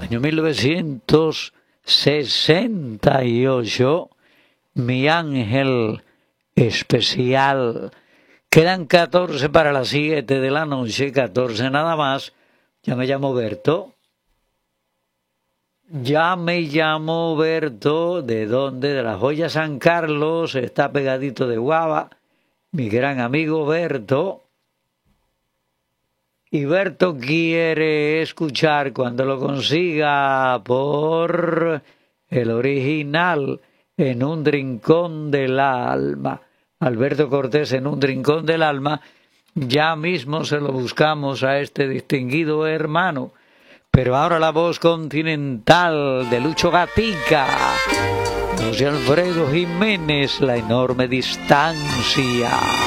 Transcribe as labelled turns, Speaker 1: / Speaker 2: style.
Speaker 1: año 1968, Mi Ángel Especial. Quedan 14 para las 7 de la noche, 14 nada más. Ya me llamo Berto. ¿De dónde? De la Joya San Carlos, está pegadito de Guava, mi gran amigo Berto. Y Berto quiere escuchar cuando lo consiga por el original, En un rincón del alma. Alberto Cortés, En un rincón del alma. Ya mismo se lo buscamos a este distinguido hermano. Pero ahora la voz continental de Lucho Gatica, José Alfredo Jiménez, La enorme distancia.